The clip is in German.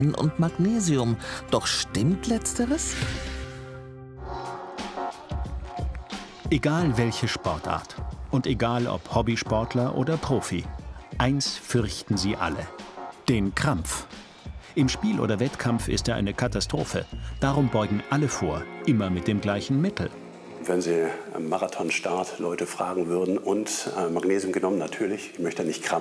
und Magnesium. Doch stimmt Letzteres? Egal welche Sportart und egal ob Hobbysportler oder Profi, eins fürchten sie alle: den Krampf. Im Spiel oder Wettkampf ist er eine Katastrophe. Darum beugen alle vor, immer mit dem gleichen Mittel. Wenn Sie am Marathonstart Leute fragen würden und Magnesium genommen, natürlich, ich möchte nicht krampfen.